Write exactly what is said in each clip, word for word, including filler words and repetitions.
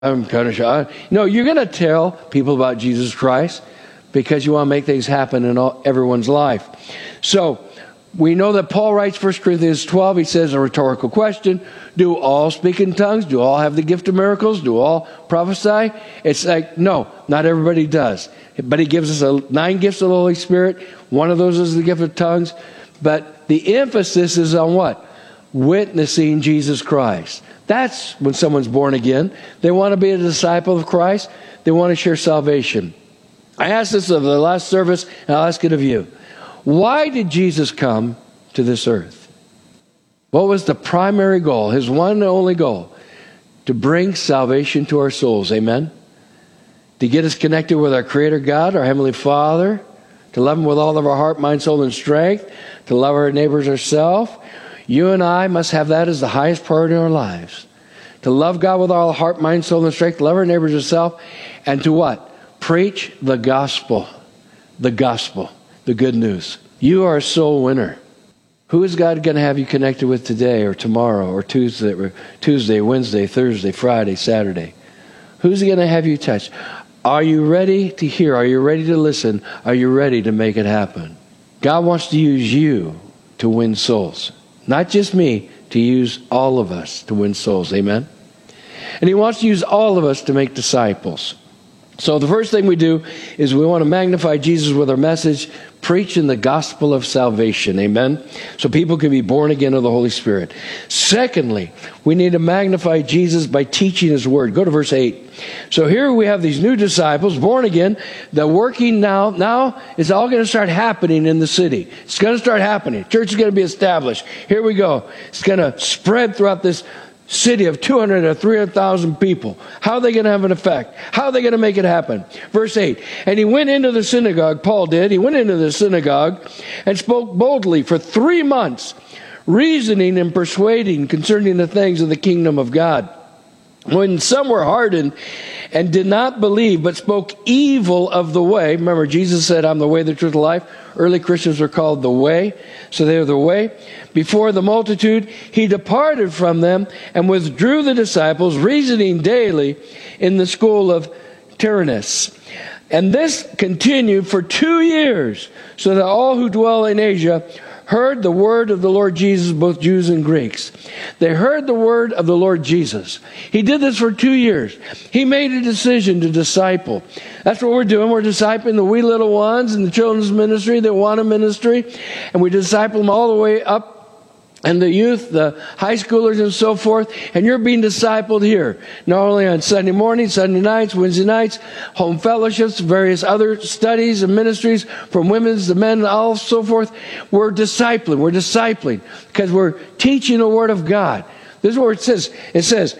I'm kind of shy. No, you're going to tell people about Jesus Christ because you want to make things happen in all, everyone's life. So we know that Paul writes First Corinthians twelve. He says a rhetorical question. Do all speak in tongues? Do all have the gift of miracles? Do all prophesy? It's like, no, not everybody does. But he gives us a, nine gifts of the Holy Spirit. One of those is the gift of tongues. But the emphasis is on what? Witnessing Jesus Christ. That's when someone's born again. They want to be a disciple of Christ. They want to share salvation. I asked this of the last service, and I'll ask it of you. Why did Jesus come to this earth? What was the primary goal, his one and only goal? To bring salvation to our souls. Amen? To get us connected with our Creator God, our Heavenly Father. To love Him with all of our heart, mind, soul, and strength. To love our neighbors ourselves. You and I must have that as the highest priority in our lives. To love God with all our heart, mind, soul, and strength. Love our neighbors ourselves. And to what? Preach the gospel. The gospel. The good news. You are a soul winner. Who is God going to have you connected with today or tomorrow or Tuesday, or Tuesday, Wednesday, Thursday, Friday, Saturday? Who's He going to have you touch? Are you ready to hear? Are you ready to listen? Are you ready to make it happen? God wants to use you to win souls. Not just me, to use all of us to win souls. Amen? And He wants to use all of us to make disciples. So the first thing we do is we want to magnify Jesus with our message, preaching the gospel of salvation. Amen? So people can be born again of the Holy Spirit. Secondly, we need to magnify Jesus by teaching His word. Go to verse eight. So here we have these new disciples, born again. They're working now. Now it's all going to start happening in the city. It's going to start happening. Church is going to be established. Here we go. It's going to spread throughout this city of two hundred or three hundred thousand people. How are they going to have an effect? How are they going to make it happen? Verse eight, and he went into the synagogue, Paul did, he went into the synagogue and spoke boldly for three months, reasoning and persuading concerning the things of the kingdom of God. When some were hardened and did not believe, but spoke evil of the way. Remember, Jesus said, I'm the way, the truth, and life. Early Christians were called the way. So they are the way. Before the multitude, he departed from them and withdrew the disciples, reasoning daily in the school of Tyrannus. And this continued for two years, so that all who dwell in Asia heard the word of the Lord Jesus, both Jews and Greeks. They heard the word of the Lord Jesus. He did this for two years. He made a decision to disciple. That's what we're doing. We're discipling the wee little ones in the children's ministry, the Awana ministry, and we disciple them all the way up. And the youth, the high schoolers and so forth. And you're being discipled here. Not only on Sunday mornings, Sunday nights, Wednesday nights, home fellowships, various other studies and ministries from women's to men and all so forth. We're discipling. We're discipling because we're teaching the Word of God. This is what it says. It says,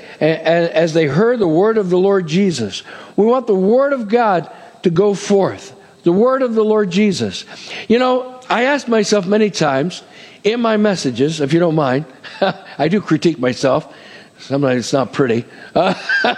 as they heard the word of the Lord Jesus. We want the Word of God to go forth. The word of the Lord Jesus. You know, I asked myself many times, in my messages, if you don't mind, I do critique myself. Sometimes it's not pretty. Uh,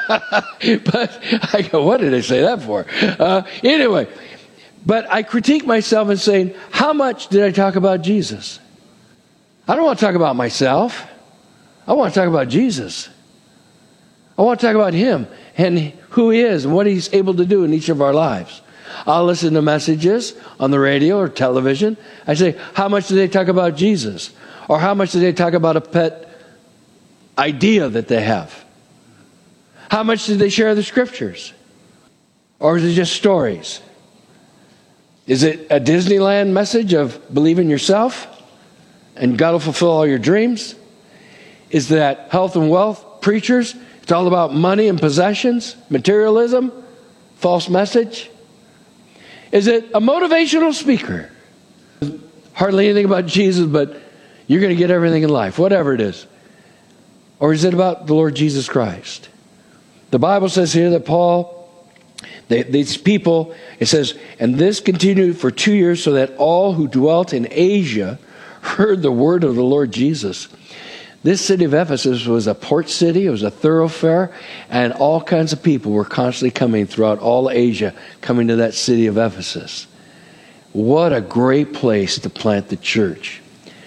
but I go, what did I say that for? Uh, anyway, but I critique myself and saying, how much did I talk about Jesus? I don't want to talk about myself. I want to talk about Jesus. I want to talk about Him and who He is and what He's able to do in each of our lives. I'll listen to messages on the radio or television. I say, how much do they talk about Jesus? Or how much do they talk about a pet idea that they have? How much do they share the scriptures? Or is it just stories? Is it a Disneyland message of believe in yourself and God will fulfill all your dreams? Is that health and wealth preachers? It's all about money and possessions, materialism, false message. Is it a motivational speaker? Hardly anything about Jesus, but you're going to get everything in life, whatever it is. Or is it about the Lord Jesus Christ? The Bible says here that Paul, they, these people, it says, and this continued for two years so that all who dwelt in Asia heard the word of the Lord Jesus. This city of Ephesus was a port city. It was a thoroughfare. And all kinds of people were constantly coming throughout all Asia, coming to that city of Ephesus. What a great place to plant the church.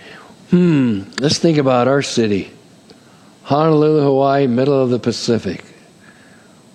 Hmm, let's think about our city. Honolulu, Hawaii, middle of the Pacific.